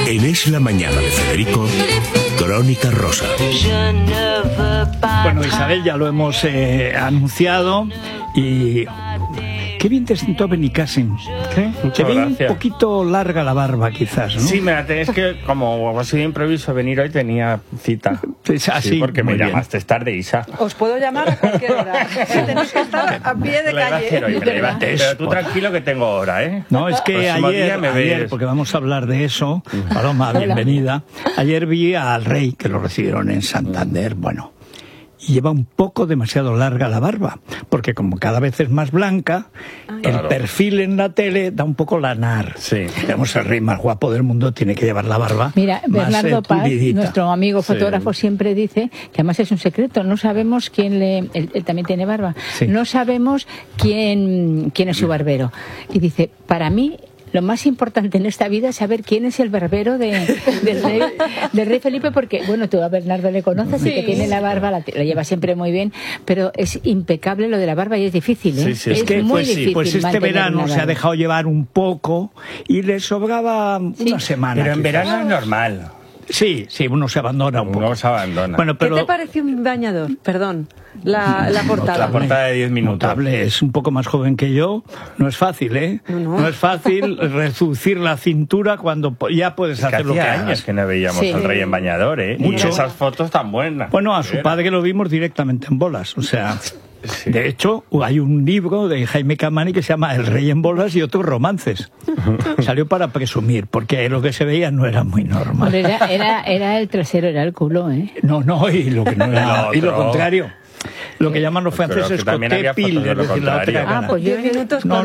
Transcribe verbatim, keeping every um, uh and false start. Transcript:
En Es la Mañana de Federico, Crónica Rosa. Bueno, Isabel, ya lo hemos eh, anunciado y... Qué bien te sentó Benicàssim. ¿Qué? Te vi un Gracias. poquito larga la barba, quizás, ¿no? Sí, mira, es que como así de improviso venir hoy tenía cita. Es así, Sí, porque me muy bien. llamaste tarde, Isa. Os puedo llamar a cualquier hora. Tenéis que estar a pie de Me la iba a hacer hoy, calle. me la iba a hacer. Pero tú tranquilo que tengo hora, ¿eh? No, es que Próximo ayer, día me ayer, ves. porque vamos a hablar de eso, Paloma, bienvenida. Ayer vi al rey, que lo recibieron en Santander, bueno, y lleva un poco demasiado larga la barba, porque como cada vez es más blanca, el Claro. perfil en la tele da un poco lanar. Sí. Digamos, el rey más guapo del mundo tiene que llevar la barba Mira, más, Bernardo eh, Paz, pulidita. nuestro amigo Sí. fotógrafo, siempre dice que además es un secreto, no sabemos quién le... Él, él también tiene barba. Sí. No sabemos quién, quién es su barbero. Y dice, para mí... Lo más importante en esta vida es saber quién es el barbero de, del, rey, del rey Felipe, porque, bueno, tú a Bernardo le conoces y que tiene la barba, la, la lleva siempre muy bien, pero es impecable lo de la barba y es difícil, ¿eh? Sí, sí, es Es que muy pues, difícil pues este mantener verano una se ha barba. dejado llevar un poco y le sobraba una semana. Pero en quizás. verano es normal. Sí, sí, uno se abandona un poco. Uno se abandona. Bueno, ¿Qué pero te pareció un bañador? Perdón, la, la portada. La portada de diez minutos. notable, es un poco más joven que yo. No es fácil, ¿eh? No, no. es fácil reducir la cintura cuando po- ya puedes Es que hacer lo que hacía hagas. años que no veíamos Sí. al rey en bañador, ¿eh? Mucho. Y esas fotos tan buenas. Bueno, a su Era. padre lo vimos directamente en bolas, o sea... Sí. De hecho, hay un libro de Jaime Camani que se llama El rey en bolas y otros romances. Salió para presumir, porque lo que se veía no era muy normal. Pero era, era, era el trasero, era el culo, ¿eh? No, no, y lo que no era, Lo y lo otro. contrario. Lo que llaman los Pero franceses que también côté había fotos pile, de lo es decir, la otra contrario. cara. Ah, pues yo Diez minutos No, con